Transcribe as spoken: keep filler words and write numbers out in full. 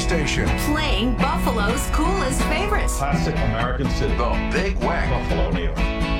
station. Playing Buffalo's coolest favorites. Classic American city. The Big Wack. Buffalo, New York.